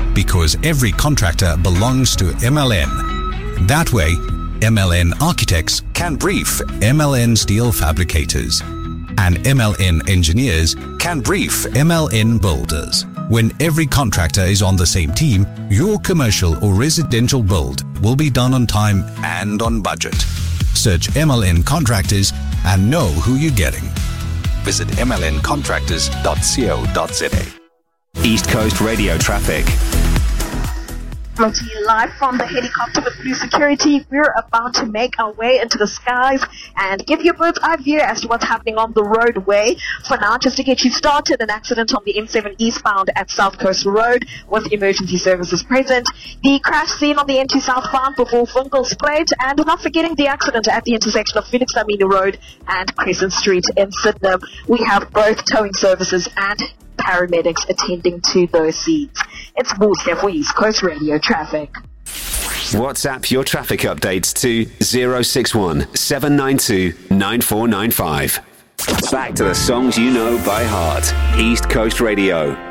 because every contractor belongs to MLN. That way, MLN architects can brief MLN steel fabricators, and MLN engineers can brief MLN builders. When every contractor is on the same team, your commercial or residential build will be done on time and on budget. Search MLN Contractors and know who you're getting. Visit mlncontractors.co.za. East Coast Radio Traffic. Coming to you live from the helicopter with Blue Security. We're about to make our way into the skies and give you a bird's eye view as to what's happening on the roadway. For now, just to get you started, an accident on the M7 eastbound at South Coast Road with emergency services present. The crash scene on the N2 southbound before Winkelspruit, and not forgetting the accident at the intersection of Felix Dlamini Road and Crescent Street in Sydenham. We have both towing services and paramedics attending to those scenes. It's Wolves here for East Coast Radio Traffic. WhatsApp your traffic updates to 061 792 9495. Back to the songs you know by heart. East Coast Radio.